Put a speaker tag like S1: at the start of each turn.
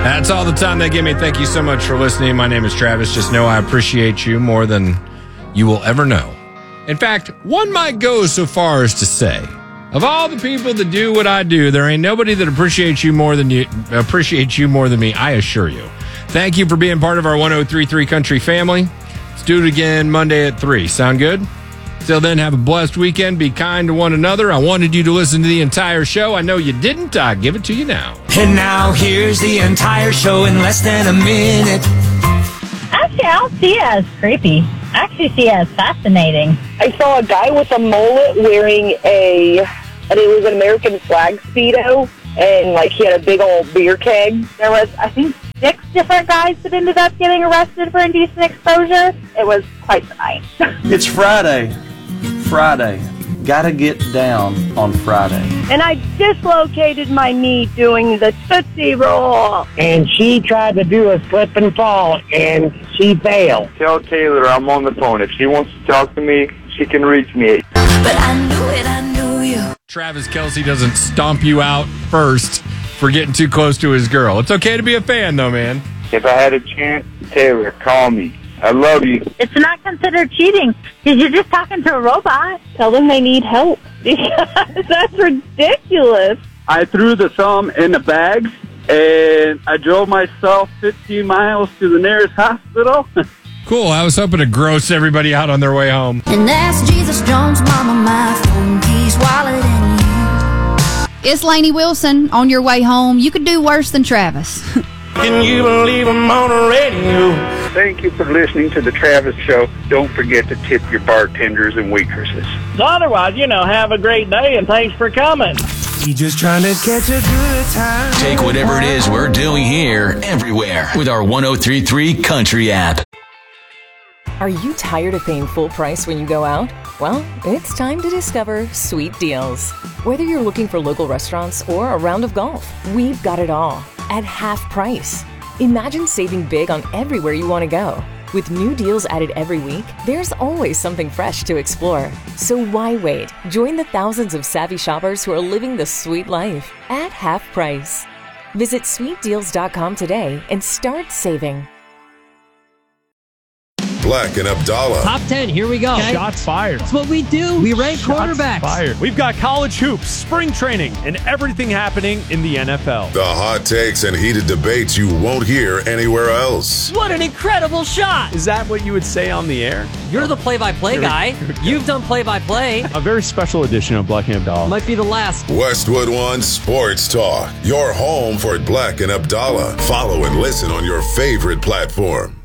S1: That's all the time they give me. Thank you so much for listening. My name is Travis. Just know I appreciate you more than you will ever know. In fact, one might go so far as to say, of all the people that do what I do, there ain't nobody that appreciates you more than me, I assure you. Thank you for being part of our 103.3 Country family. Let's do it again Monday at 3. Sound good? Till then, have a blessed weekend. Be kind to one another. I wanted you to listen to the entire show. I know you didn't. I give it to you now.
S2: And now here's the entire show in less than a minute.
S3: Actually, I don't see it as creepy. I actually see it as fascinating.
S4: I saw a guy with a mullet wearing it was an American flag Speedo, and like he had a big old beer keg.
S3: There was, I think, 6 different guys that ended up getting arrested for indecent exposure. It was quite the night.
S5: It's Friday. Gotta get down on Friday.
S4: And I dislocated my knee doing the Tootsie Roll.
S6: And she tried to do a slip and fall, and she failed.
S7: Tell Taylor I'm on the phone. If she wants to talk to me, she can reach me.
S2: But I knew you.
S1: Travis Kelce doesn't stomp you out first for getting too close to his girl. It's okay to be a fan, though, man.
S7: If I had a chance, Taylor, call me. I love you.
S3: It's not considered cheating because you're just talking to a robot.
S4: Tell them they need help because that's ridiculous.
S5: I threw the thumb in the bag, and I drove myself 15 miles to the nearest hospital.
S1: Cool. I was hoping to gross everybody out on their way home.
S2: And that's Jesus Jones' mama, my phone keys, wallet, and you.
S8: It's Lainey Wilson on your way home. You could do worse than Travis.
S2: Can you believe I'm on the radio?
S7: Thank you for listening to the Travis Show. Don't forget to tip your bartenders and waitresses.
S6: So otherwise, have a great day, and thanks for coming.
S2: You just trying to catch a good time.
S9: Take whatever it is we're doing here, everywhere, with our 103.3 Country app.
S10: Are you tired of paying full price when you go out? Well, it's time to discover Sweet Deals. Whether you're looking for local restaurants or a round of golf, we've got it all at half price. Imagine saving big on everywhere you want to go. With new deals added every week, there's always something fresh to explore. So why wait? Join the thousands of savvy shoppers who are living the sweet life at half price. Visit sweetdeals.com today and start saving.
S11: Black and Abdallah.
S12: Top 10, here we go. Okay.
S13: Shots fired.
S12: That's what we do. We rank quarterbacks.
S13: Fired. We've got college hoops, spring training, and everything happening in the NFL.
S11: The hot takes and heated debates you won't hear anywhere else.
S12: What an incredible shot.
S13: Is that what you would say on the air?
S12: You're the play-by-play guy. You've done play-by-play.
S13: A very special edition of Black and Abdallah.
S12: Might be the last.
S11: Westwood One Sports Talk. Your home for Black and Abdallah. Follow and listen on your favorite platform.